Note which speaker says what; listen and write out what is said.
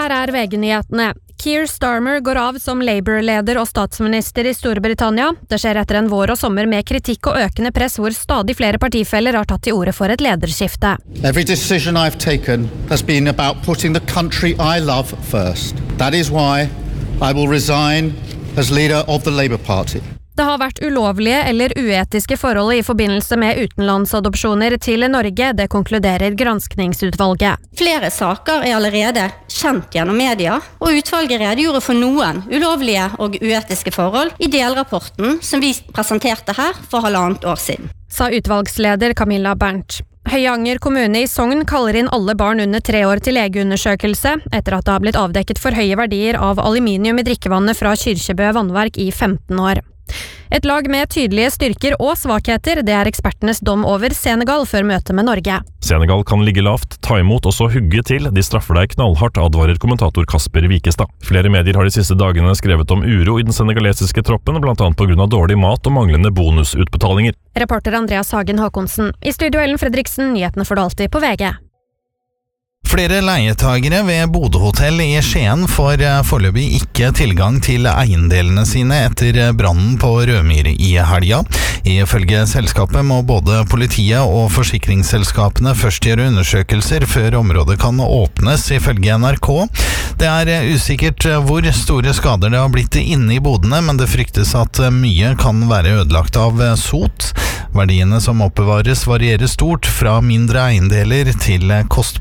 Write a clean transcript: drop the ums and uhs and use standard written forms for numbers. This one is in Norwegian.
Speaker 1: Her VG-nyhetene. Keir Starmer går av som Labour-leder og statsminister I Storbritannia. Det skjer etter en vår og sommer med kritikk og økende press hvor stadig flere partifeller har tatt til orde for et lederskifte.
Speaker 2: Every decision I've taken has been about putting the country I love first. That is why I will resign as leader of the Labour Party.
Speaker 1: Det har vært ulovlige eller uetiske forhold I forbindelse med utenlandsadopsjoner til Norge, det konkluderer granskningsutvalget.
Speaker 3: Flere saker allerede kjent gjennom media, og utvalget redegjorde for noen ulovlige og uetiske forhold I delrapporten som vi presenterte her for 1,5 år siden.
Speaker 1: Sa utvalgsleder Camilla Bernt. Høyanger kommune I Sogn kaller inn alle barn under 3 år til legeundersøkelse, etter at det har blitt avdekket for høye verdier av aluminium I drikkevannet fra Kyrkjebø vannverk I 15 år. Et lag med tydelige styrker og svakheter, det ekspertenes dom over Senegal før møtet med Norge.
Speaker 4: Senegal kan ligge lavt, ta imot og så hugge til. De straffer deg knallhardt, advarer kommentator Kasper Vikestad. Flere medier har de siste dagene skrevet om uro I den senegalesiske troppen, blant annet på grunn av dårlig mat og manglende bonusutbetalinger.
Speaker 1: Reporter Andreas Hagen Håkonsen. I studio Ellen Fredriksen, nyhetene får du alltid på VG.
Speaker 5: Flere leietagere ved Bodø Hotel I Skien får foreløpig ikke tilgang til eiendelene sine etter brannen på Rødmyr I helga. Ifølge selskapet må både politiet og forsikringsselskapene først gjøre undersøkelser før området kan åpnes, ifølge NRK. Det usikkert hvor store skader det har blitt inne I bodene, men det fryktes at mye kan være ødelagt av sot. Verdiene som oppbevares varierer stort fra mindre eiendeler til kostbare